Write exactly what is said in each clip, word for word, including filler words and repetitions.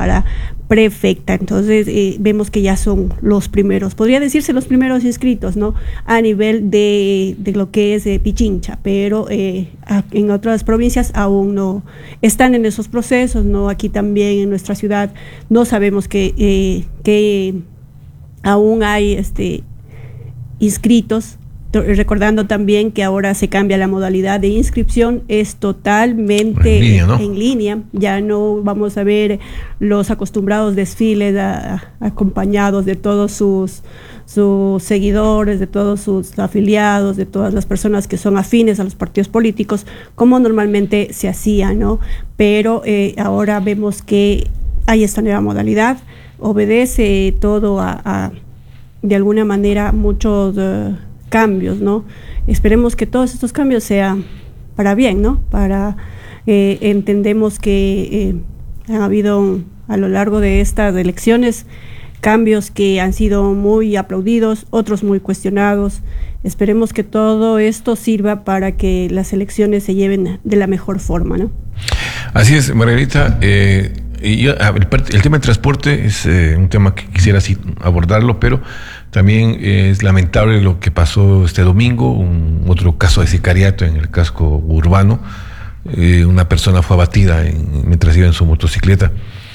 para prefecta. Entonces eh, vemos que ya son los primeros, podría decirse los primeros inscritos, ¿no? A nivel de, de lo que es eh, Pichincha, pero eh, a, en otras provincias aún no están en esos procesos, ¿no? Aquí también en nuestra ciudad no sabemos que, eh, que aún hay este, inscritos. Recordando también que ahora se cambia la modalidad de inscripción, es totalmente en línea, ¿no? En línea, ya no vamos a ver los acostumbrados desfiles a, a, acompañados de todos sus, sus seguidores, de todos sus afiliados, de todas las personas que son afines a los partidos políticos, como normalmente se hacía, ¿no? Pero eh, ahora vemos que hay esta nueva modalidad, obedece todo a, a de alguna manera muchos uh, cambios, ¿no? Esperemos que todos estos cambios sean para bien, ¿no? Para eh, entendemos que eh, han habido a lo largo de estas elecciones cambios que han sido muy aplaudidos, otros muy cuestionados. Esperemos que todo esto sirva para que las elecciones se lleven de la mejor forma, ¿no? Así es, Margarita. Eh, y el, el tema del transporte es eh, un tema que quisiera sí, abordarlo, pero también es lamentable lo que pasó este domingo, un otro caso de sicariato en el casco urbano. Eh, una persona fue abatida en, mientras iba en su motocicleta,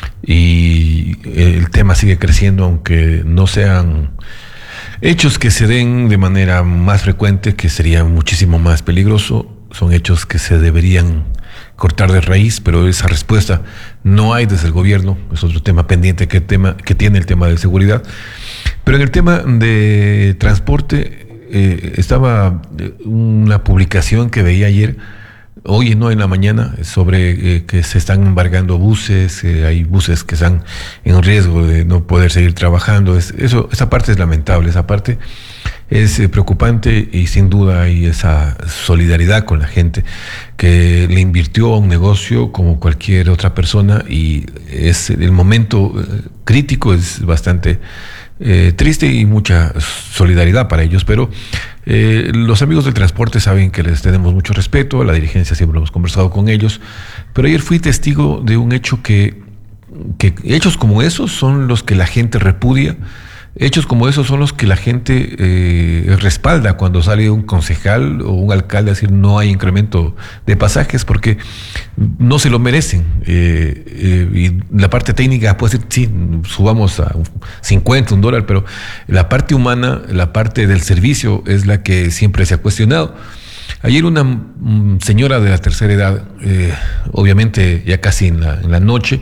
y el tema sigue creciendo, aunque no sean hechos que se den de manera más frecuente, que sería muchísimo más peligroso. Son hechos que se deberían cortar de raíz, pero esa respuesta no hay desde el gobierno. Es otro tema pendiente que, tema, que tiene el tema de seguridad. Pero en el tema de transporte, eh, estaba una publicación que veía ayer, hoy no en la mañana, sobre eh, que se están embargando buses, eh, hay buses que están en riesgo de no poder seguir trabajando. Es, eso, esa parte es lamentable, esa parte es eh, preocupante, y sin duda hay esa solidaridad con la gente que le invirtió a un negocio como cualquier otra persona, y es el momento eh, crítico, es bastante Eh, triste, y mucha solidaridad para ellos. Pero eh, los amigos del transporte saben que les tenemos mucho respeto, a la dirigencia siempre hemos conversado con ellos, pero ayer fui testigo de un hecho que, que hechos como esos son los que la gente repudia. Hechos como esos son los que la gente eh, respalda cuando sale un concejal o un alcalde a decir no hay incremento de pasajes, porque no se lo merecen. Eh, eh, y la parte técnica puede decir, sí, subamos a cincuenta, un dólar, pero la parte humana, la parte del servicio es la que siempre se ha cuestionado. Ayer una um, señora de la tercera edad, eh, obviamente ya casi en la, en la noche,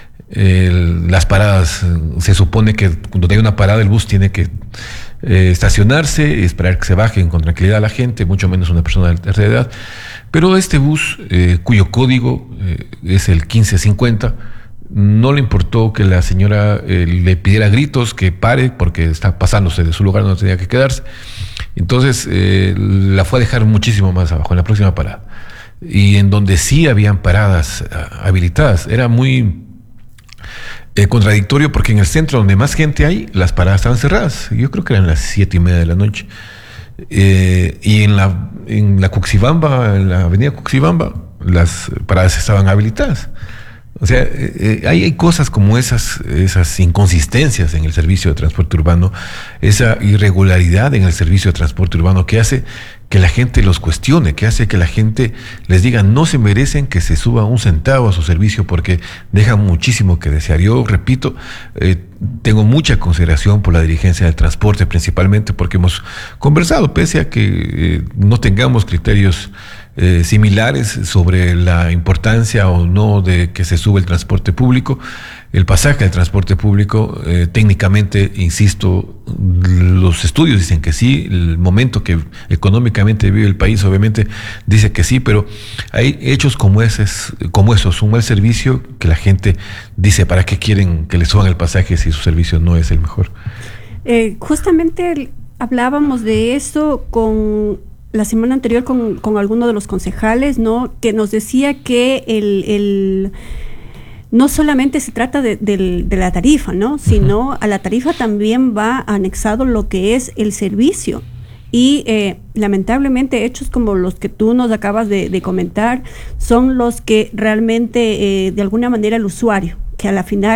El, las paradas, se supone que cuando hay una parada el bus tiene que eh, estacionarse, esperar que se bajen con tranquilidad la gente, mucho menos una persona de la tercera edad. Pero este bus, eh, cuyo código eh, es el quince cincuenta, no le importó que la señora eh, le pidiera gritos que pare, porque está pasándose de su lugar donde tenía que quedarse. Entonces eh, la fue a dejar muchísimo más abajo, en la próxima parada, y en donde sí habían paradas uh, habilitadas. Era muy Eh, contradictorio, porque en el centro donde más gente hay, las paradas estaban cerradas. Yo creo que eran las siete y media de la noche. Eh, y en la, en la Cuxibamba, en la avenida Cuxibamba, las paradas estaban habilitadas. O sea, eh, hay, hay cosas como esas, esas inconsistencias en el servicio de transporte urbano, esa irregularidad en el servicio de transporte urbano que hace que la gente los cuestione, que hace que la gente les diga no se merecen que se suba un centavo a su servicio, porque dejan muchísimo que desear. Yo repito, eh, tengo mucha consideración por la dirigencia del transporte, principalmente porque hemos conversado, pese a que eh, no tengamos criterios Eh, similares sobre la importancia o no de que se sube el transporte público. El pasaje del transporte público, eh, técnicamente, insisto, los estudios dicen que sí, el momento que económicamente vive el país obviamente dice que sí, pero hay hechos como esos, como esos, un mal servicio que la gente dice, ¿para qué quieren que le suban el pasaje si su servicio no es el mejor? Eh, justamente hablábamos de eso con la semana anterior con, con alguno de los concejales, ¿no? Que nos decía que el, el no solamente se trata de, de, de la tarifa, ¿no? Sino uh-huh. a la tarifa también va anexado lo que es el servicio. Y eh, lamentablemente hechos como los que tú nos acabas de, de comentar son los que realmente eh, de alguna manera el usuario, que a la final